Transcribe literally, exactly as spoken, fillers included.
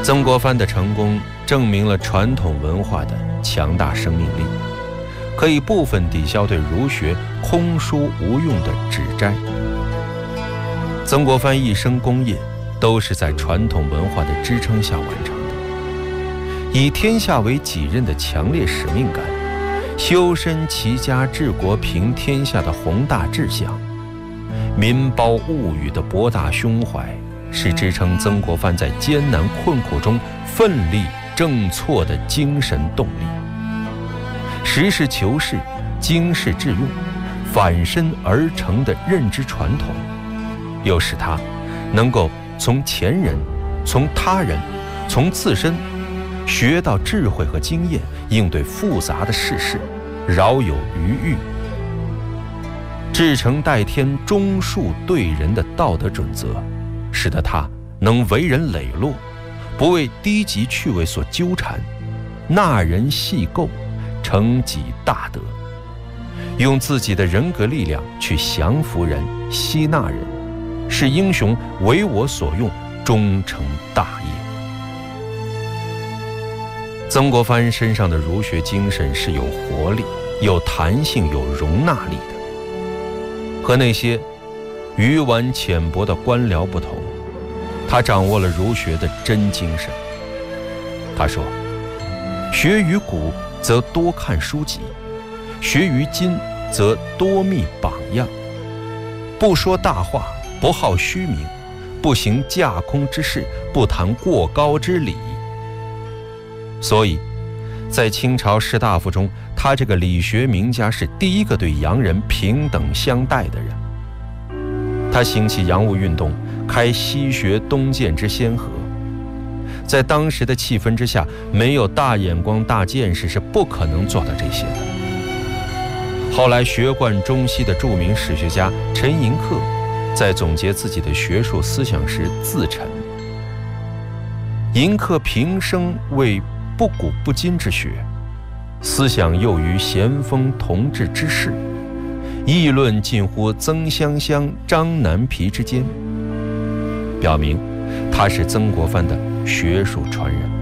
曾国藩的成功证明了传统文化的强大生命力，可以部分抵消对儒学空疏无用的指摘。曾国藩一生功业都是在传统文化的支撑下完成的，以天下为己任的强烈使命感，修身齐家治国平天下的宏大志向，民胞物语的博大胸怀，是支撑曾国藩在艰难困苦中奋力正错的精神动力。实事求是、经世致用、反身而成的认知传统，又使他能够从前人、从他人、从自身学到智慧和经验，应对复杂的世事，饶有余裕，至诚待天、忠恕对人的道德准则，使得他能为人磊落，不为低级趣味所纠缠，纳人细构，承己大德，用自己的人格力量去降服人、吸纳人，使英雄为我所用，终成大业。曾国藩身上的儒学精神是有活力、有弹性、有容纳力的，和那些愚顽浅薄的官僚不同，他掌握了儒学的真精神。他说：学于古则多看书籍，学于今则多觅榜样，不说大话，不好虚名，不行架空之事，不谈过高之礼。所以在清朝士大夫中，他这个理学名家是第一个对洋人平等相待的人。他兴起洋务运动，开西学东渐之先河，在当时的气氛之下，没有大眼光大见识是不可能做到这些的。后来学贯中西的著名史学家陈寅恪在总结自己的学术思想时自陈：寅恪平生为不古不今之学，思想囿于咸丰同治之事，议论近乎曾香香、张南皮之间，表明他是曾国藩的学术传人。